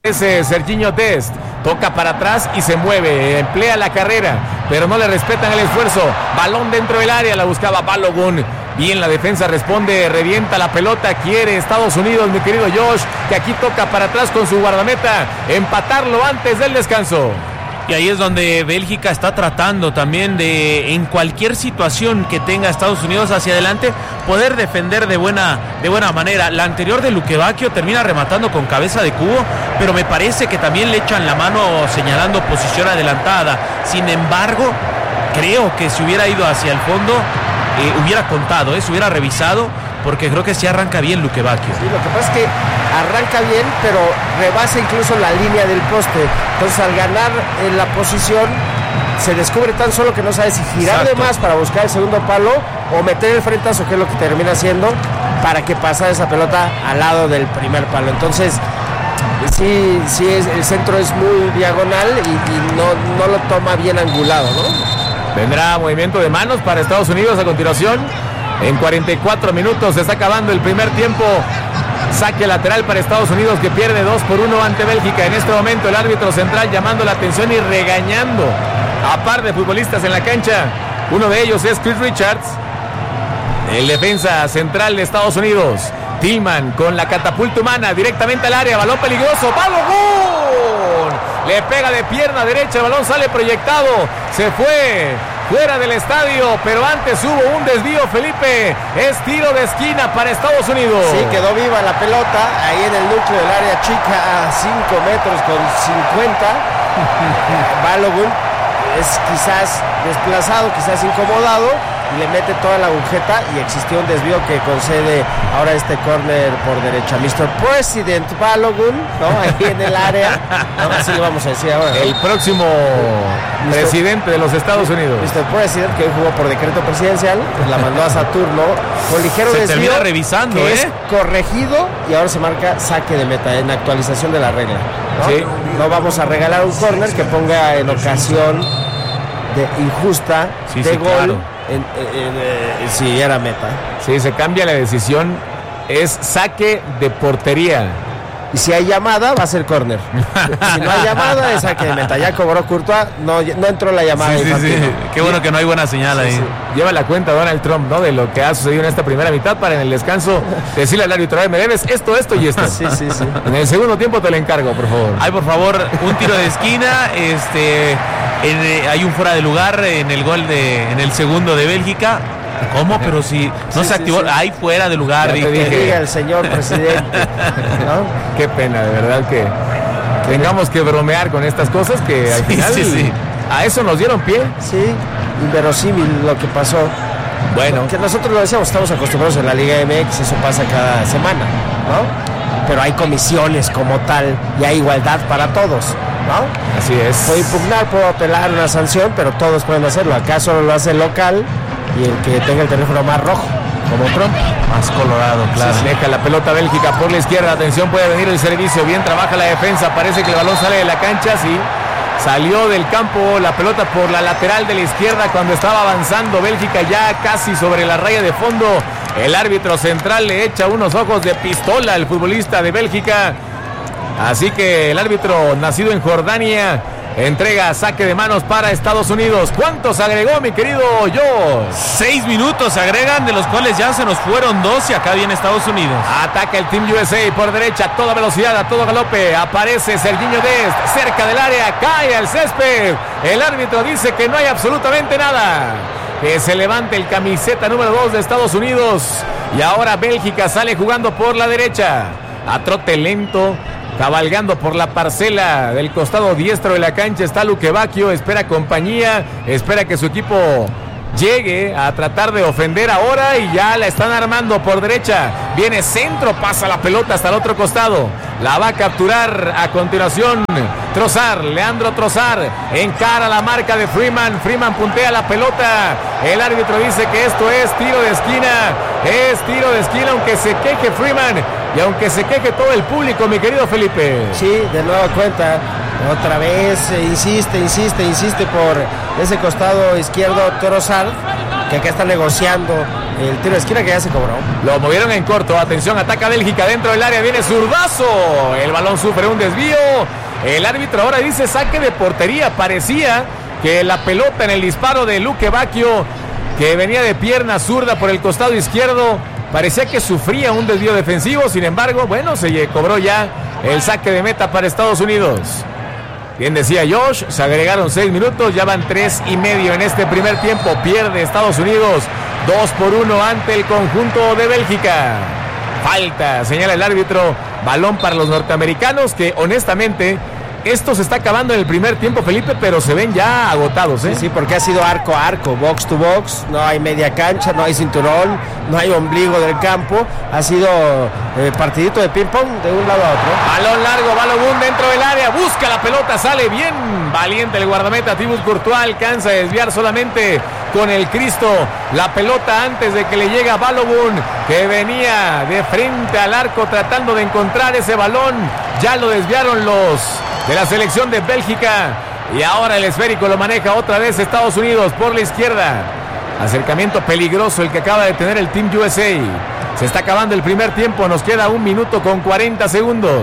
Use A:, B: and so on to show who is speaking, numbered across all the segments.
A: Ese Serginho Dest toca para atrás y se mueve, emplea la carrera, pero no le respetan el esfuerzo. Balón dentro del área, la buscaba Balogun. Bien, la defensa responde, revienta la pelota, quiere Estados Unidos, mi querido Josh, que aquí toca para atrás con su guardameta, empatarlo antes del descanso.
B: Y ahí es donde Bélgica está tratando también de, en cualquier situación que tenga Estados Unidos hacia adelante, poder defender de buena manera. La anterior de Lukebakio termina rematando con cabeza de cubo, pero me parece que también le echan la mano señalando posición adelantada. Sin embargo, creo que si hubiera ido hacia el fondo, hubiera contado, se hubiera revisado, porque creo que sí arranca bien Lukebakio.
C: Sí, lo que pasa es que arranca bien, pero rebasa incluso la línea del poste. Entonces, al ganar en la posición, se descubre tan solo que no sabe si girar de más para buscar el segundo palo o meter el frentazo, que es lo que termina haciendo, para que pase esa pelota al lado del primer palo. Entonces, sí el centro es muy diagonal y no lo toma bien angulado, ¿no?
A: Vendrá movimiento de manos para Estados Unidos a continuación. En 44 minutos se está acabando el primer tiempo. Saque lateral para Estados Unidos, que pierde 2-1 ante Bélgica. En este momento el árbitro central llamando la atención y regañando a par de futbolistas en la cancha. Uno de ellos es Chris Richards, el defensa central de Estados Unidos. Tillman con la catapulta humana directamente al área, balón peligroso, ¡Balogun! Le pega de pierna derecha, el balón sale proyectado, se fue fuera del estadio, pero antes hubo un desvío, Felipe, es tiro de esquina para Estados Unidos.
C: Sí, quedó viva la pelota, ahí en el núcleo del área chica, a 5 metros con 50. Balogun es quizás desplazado, quizás incomodado, y le mete toda la agujeta y existió un desvío que concede ahora este córner por derecha. Mr. President Balogun, ¿no? Ahí en el área, ¿no? Así le vamos a decir ahora, ¿no?
A: El próximo presidente de los Estados Unidos.
C: Mr. President, que hoy jugó por decreto presidencial, pues la mandó a Saturno con ligero
B: se
C: desvío.
B: Termina revisando,
C: que es corregido y ahora se marca saque de meta en actualización de la regla, ¿no?
A: Sí.
C: No vamos a regalar un córner que ponga en ocasión de injusta de gol.
A: Claro.
C: Si era meta.
A: Sí, se cambia la decisión, es saque de portería.
C: Y si hay llamada, va a ser córner. Si no hay llamada, es saque de meta. Ya cobró Courtois, no entró la llamada.
B: Sí. Qué bueno que no hay buena señal ahí.
A: Sí. Lleva la cuenta Donald Trump, ¿no? De lo que ha sucedido en esta primera mitad, para en el descanso decirle al árbitro, me debes esto y esto.
C: Sí.
A: En el segundo tiempo te lo encargo, por favor.
B: Ay, por favor, un tiro de esquina, hay un fuera de lugar en el gol en el segundo de Bélgica. ¿Cómo? Pero si no se activó, ahí fuera de lugar.
C: Que diga el señor presidente, ¿no?
A: Qué pena, de verdad, que tengamos que bromear con estas cosas que al final a eso nos dieron pie.
C: Sí, inverosímil lo que pasó.
A: Bueno,
C: que nosotros lo decíamos, estamos acostumbrados en la Liga MX, eso pasa cada semana, ¿no? Pero hay comisiones como tal y hay igualdad para todos, ¿no?
A: Así es.
C: Puedo impugnar, puedo apelar una sanción, pero todos pueden hacerlo. Acá solo lo hace el local y el que tenga el teléfono más rojo, como Trump.
B: Más colorado, claro.
A: Sí, deja la pelota Bélgica por la izquierda. Atención, puede venir el servicio. Bien trabaja la defensa. Parece que el balón sale de la cancha. Sí, salió del campo la pelota por la lateral de la izquierda cuando estaba avanzando Bélgica ya casi sobre la raya de fondo. El árbitro central le echa unos ojos de pistola al futbolista de Bélgica. Así que el árbitro, nacido en Jordania, entrega saque de manos para Estados Unidos. ¿Cuántos agregó, mi querido Josh?
B: 6 minutos agregan, de los cuales ya se nos fueron 2 y acá viene Estados Unidos.
A: Ataca el Team USA por derecha, a toda velocidad, a todo galope. Aparece Serginho Dest cerca del área, cae al césped. El árbitro dice que no hay absolutamente nada. Que se levante el camiseta número 2 de Estados Unidos. Y ahora Bélgica sale jugando por la derecha. A trote lento, cabalgando por la parcela del costado diestro de la cancha está Lukebakio, espera compañía, espera que su equipo llegue a tratar de ofender ahora y ya la están armando por derecha. Viene centro, pasa la pelota hasta el otro costado. La va a capturar a continuación Trossard, Leandro Trossard, encara la marca de Freeman. Freeman puntea la pelota. El árbitro dice que esto es tiro de esquina. Es tiro de esquina, aunque se queje Freeman y aunque se queje todo el público, mi querido Felipe.
C: Sí, de nueva cuenta. Otra vez insiste por ese costado izquierdo Trossard, que acá está negociando el tiro de esquina que ya se cobró.
A: Lo movieron en corto. Atención, ataca Bélgica dentro del área. Viene zurdazo. El balón sufre un desvío. El árbitro ahora dice saque de portería. Parecía que la pelota en el disparo de Luque Bacchio, que venía de pierna zurda por el costado izquierdo, parecía que sufría un desvío defensivo. Sin embargo, bueno, se cobró ya el saque de meta para Estados Unidos. Bien decía Josh, se agregaron 6 minutos, ya van 3:30 en este primer tiempo. Pierde Estados Unidos 2-1 ante el conjunto de Bélgica. Falta, señala el árbitro. Balón para los norteamericanos, que honestamente esto se está acabando en el primer tiempo, Felipe, pero se ven ya agotados, ¿eh?
C: Sí, porque ha sido arco a arco, box to box, no hay media cancha, no hay cinturón, no hay ombligo del campo, ha sido partidito de ping-pong de un lado a otro.
A: Balón largo, Balogun dentro del área, busca la pelota, sale bien valiente el guardameta Thibaut Courtois, alcanza a desviar solamente con el Cristo la pelota antes de que le llegue a Balogun, que venía de frente al arco tratando de encontrar ese balón. Ya lo desviaron los de la selección de Bélgica y ahora el esférico lo maneja otra vez Estados Unidos por la izquierda. Acercamiento peligroso el que acaba de tener el Team USA. Se está acabando el primer tiempo, nos queda 1 minuto con 40 segundos.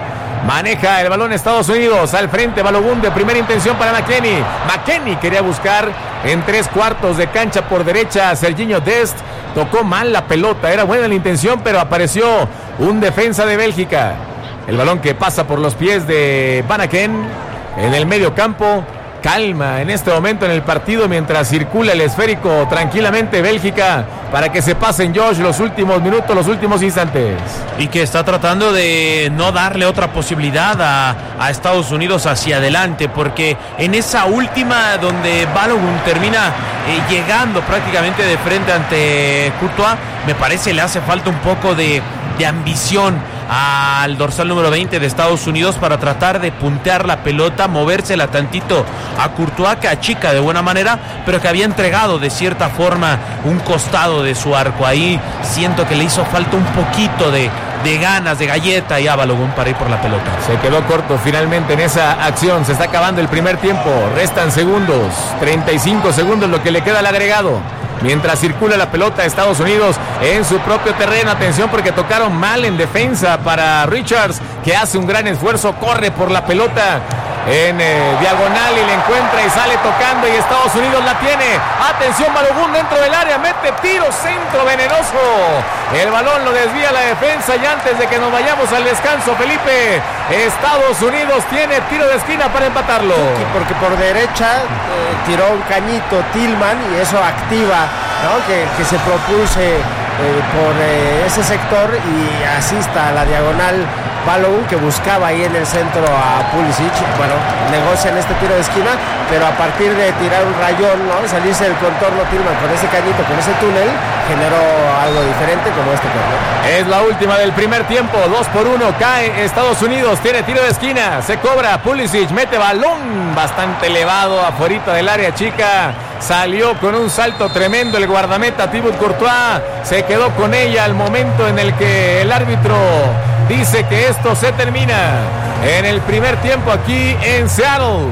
A: Maneja el balón Estados Unidos, al frente Balogun de primera intención para McKennie. McKennie quería buscar en 3/4 de cancha por derecha a Serginho Dest. Tocó mal la pelota, era buena la intención, pero apareció un defensa de Bélgica. El balón que pasa por los pies de Van Aken en el medio campo. Calma en este momento en el partido mientras circula el esférico tranquilamente Bélgica para que se pasen, Josh, los últimos minutos, los últimos instantes.
B: Y que está tratando de no darle otra posibilidad a Estados Unidos hacia adelante, porque en esa última donde Balogun termina llegando prácticamente de frente ante Courtois, me parece le hace falta un poco de ambición al dorsal número 20 de Estados Unidos para tratar de puntear la pelota, movérsela tantito a Courtois, que achica de buena manera, pero que había entregado de cierta forma un costado de su arco. Ahí siento que le hizo falta un poquito de ganas, de galleta y a Balogun para ir por la pelota.
A: Se quedó corto finalmente en esa acción. Se está acabando el primer tiempo, restan segundos, 35 segundos lo que le queda al agregado. Mientras circula la pelota de Estados Unidos en su propio terreno. Atención porque tocaron mal en defensa para Richards, que hace un gran esfuerzo, corre por la pelota en diagonal y la encuentra y sale tocando y Estados Unidos la tiene. Atención, Balogun dentro del área, mete tiro, centro venenoso. El balón lo desvía la defensa y antes de que nos vayamos al descanso, Felipe, Estados Unidos tiene tiro de esquina para empatarlo.
C: Porque por derecha tiró un cañito Tillman y eso activa, ¿no? que se propulse por ese sector y asista a la diagonal Balogun, que buscaba ahí en el centro a Pulisic. Bueno, negocian este tiro de esquina, pero a partir de tirar un rayón, ¿no? Salirse del contorno Tillman con ese cañito, con ese túnel, generó algo diferente como este corner.
A: Es la última del primer tiempo, 2-1, cae Estados Unidos, tiene tiro de esquina, se cobra, Pulisic mete balón bastante elevado afuerita del área chica, salió con un salto tremendo el guardameta Thibaut Courtois, se quedó con ella al momento en el que el árbitro dice que esto se termina en el primer tiempo aquí en Seattle.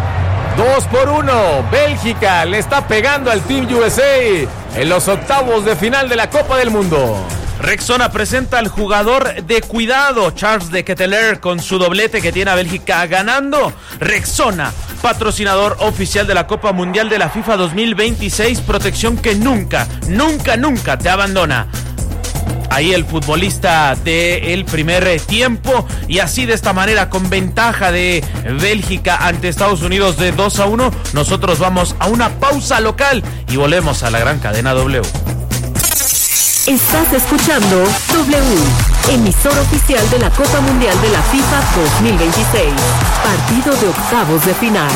A: 2-1, Bélgica le está pegando al Team USA en los octavos de final de la Copa del Mundo.
B: Rexona presenta al jugador de cuidado, Charles de Ketelaere, con su doblete que tiene a Bélgica ganando. Rexona, patrocinador oficial de la Copa Mundial de la FIFA 2026, protección que nunca, nunca, nunca te abandona. Ahí el futbolista del primer tiempo y así de esta manera con ventaja de Bélgica ante Estados Unidos de 2-1. Nosotros vamos a una pausa local y volvemos a la gran cadena W.
D: Estás escuchando W, emisor oficial de la Copa Mundial de la FIFA 2026, partido de octavos de final.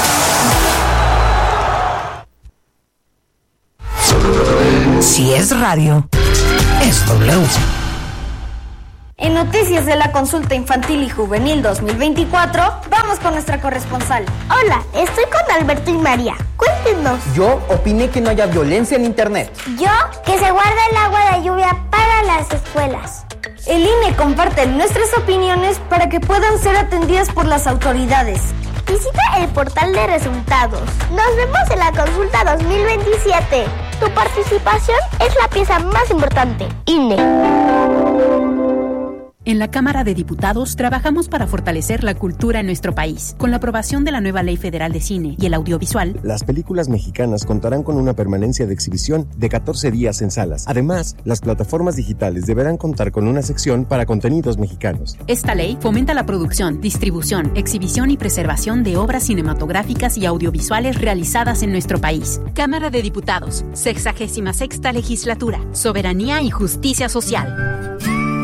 D: Si es radio, es W.
E: En noticias de la consulta infantil y juvenil 2024, vamos con nuestra corresponsal.
F: Hola, estoy con Alberto y María. Cuéntenos.
G: Yo opiné que no haya violencia en internet.
F: Yo, que se guarda el agua de lluvia para las escuelas.
E: El INE comparte nuestras opiniones para que puedan ser atendidas por las autoridades.
F: Visita el portal de resultados. Nos vemos en la consulta 2027. Tu participación es la pieza más importante. INE.
H: En la Cámara de Diputados trabajamos para fortalecer la cultura en nuestro país. Con la aprobación de la nueva Ley Federal de Cine y el Audiovisual,
I: las películas mexicanas contarán con una permanencia de exhibición de 14 días en salas. Además, las plataformas digitales deberán contar con una sección para contenidos mexicanos.
H: Esta ley fomenta la producción, distribución, exhibición y preservación de obras cinematográficas y audiovisuales realizadas en nuestro país. Cámara de Diputados, 66ª Legislatura, Soberanía y Justicia Social.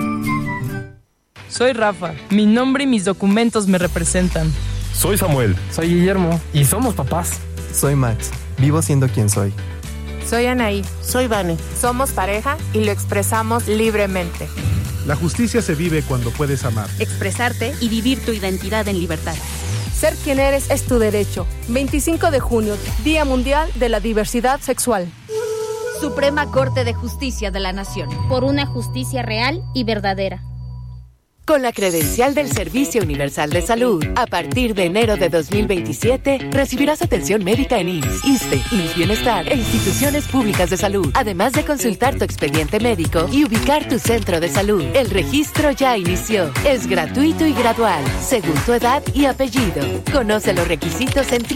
J: Soy Rafa. Mi nombre y mis documentos me representan.
K: Soy Samuel.
L: Soy Guillermo. Y somos papás.
M: Soy Max. Vivo siendo quien soy.
N: Soy Anaí.
O: Soy Vane.
N: Somos pareja y lo expresamos libremente.
P: La justicia se vive cuando puedes amar,
H: expresarte y vivir tu identidad en libertad.
Q: Ser quien eres es tu derecho. 25 de junio, Día Mundial de la Diversidad Sexual.
R: Suprema Corte de Justicia de la Nación.
S: Por una justicia real y verdadera.
T: Con la credencial del Servicio Universal de Salud, a partir de enero de 2027, recibirás atención médica en IMSS, ISSSTE, IMSS Bienestar e instituciones públicas de salud, además de consultar tu expediente médico y ubicar tu centro de salud. El registro ya inició. Es gratuito y gradual, según tu edad y apellido. Conoce los requisitos en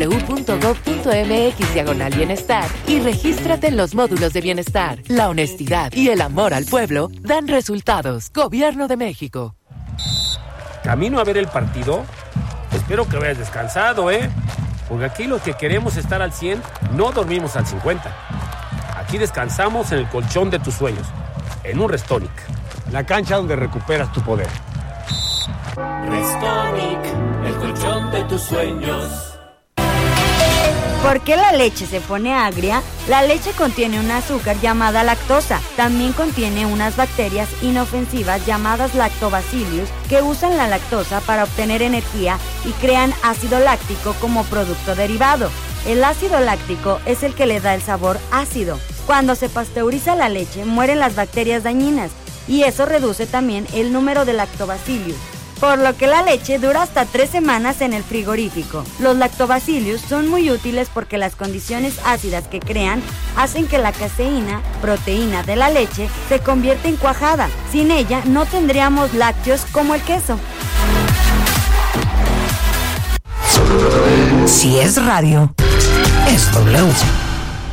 T: www.gov.mx/bienestar y regístrate en los módulos de bienestar. La honestidad y el amor al pueblo dan resultados. Gobierno de México.
U: ¿Camino a ver el partido? Espero que vayas descansado, porque aquí los que queremos estar al 100 no dormimos al 50. Aquí descansamos en el colchón de tus sueños, en un Restonic, la cancha donde recuperas tu poder.
V: Restonic, el colchón de tus sueños.
W: ¿Por qué la leche se pone agria? La leche contiene un azúcar llamada lactosa. También contiene unas bacterias inofensivas llamadas lactobacillus que usan la lactosa para obtener energía y crean ácido láctico como producto derivado. El ácido láctico es el que le da el sabor ácido. Cuando se pasteuriza la leche, mueren las bacterias dañinas y eso reduce también el número de lactobacillus, por lo que la leche dura hasta 3 semanas en el frigorífico. Los lactobacillus son muy útiles porque las condiciones ácidas que crean hacen que la caseína, proteína de la leche, se convierta en cuajada. Sin ella no tendríamos lácteos como el queso.
X: Si es radio, es W.